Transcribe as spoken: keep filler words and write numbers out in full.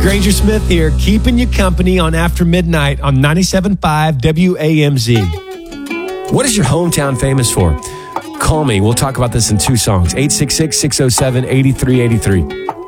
Granger Smith here, keeping you company on After Midnight on ninety-seven point five W A M Z. What is your hometown famous for? Call me. We'll talk about this in two songs. eight six six, six oh seven, eight three eight three.